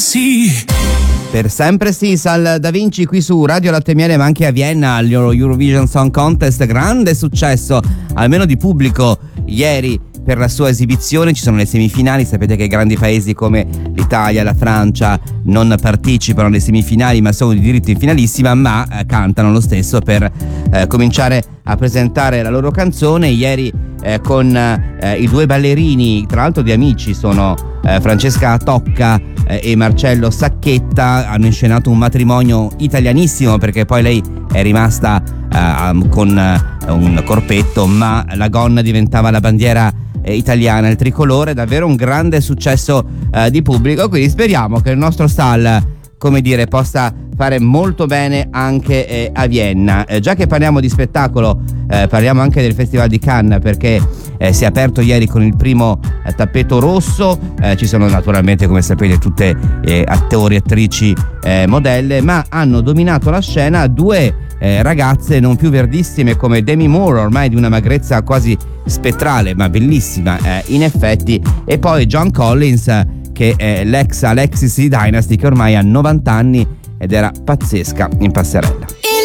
Sì. Per sempre sì, Sal Da Vinci qui su Radio Latte e Miele, ma anche a Vienna allo Eurovision Song Contest, grande successo almeno di pubblico ieri per la sua esibizione. Ci sono le semifinali, sapete che grandi paesi come l'Italia, la Francia non partecipano alle semifinali ma sono di diritto in finalissima, ma cantano lo stesso per cominciare a presentare la loro canzone. Ieri con i due ballerini, tra l'altro di amici, sono Francesca Tocca e Marcello Sacchetta, hanno inscenato un matrimonio italianissimo, perché poi lei è rimasta con un corpetto, ma la gonna diventava la bandiera italiana, il tricolore. Davvero un grande successo di pubblico, quindi speriamo che il nostro Sal, come dire, possa fare molto bene anche a Vienna. Già che parliamo di spettacolo, parliamo anche del Festival di Cannes, perché si è aperto ieri con il primo tappeto rosso. Ci sono naturalmente, come sapete, tutte attori, attrici, modelle, ma hanno dominato la scena due ragazze non più verdissime come Demi Moore, ormai di una magrezza quasi spettrale ma bellissima in effetti, e poi John Collins, che è l'ex Alexis di Dynasty, che ormai ha 90 anni ed era pazzesca in passerella.